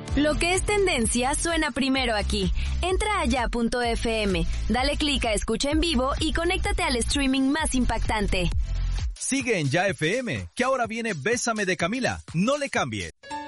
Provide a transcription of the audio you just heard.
Lo que es tendencia suena primero aquí. Entra a ya.fm, dale clic a escucha en vivo y conéctate al streaming más impactante. Sigue en Ya FM, que ahora viene Bésame de Camila. No le cambies.